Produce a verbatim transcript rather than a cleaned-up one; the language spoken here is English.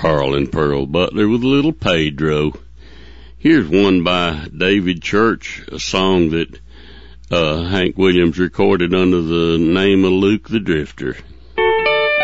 Carl and Pearl Butler with Little Pedro. Here's one by David Church, a song that uh, Hank Williams recorded under the name of Luke the Drifter.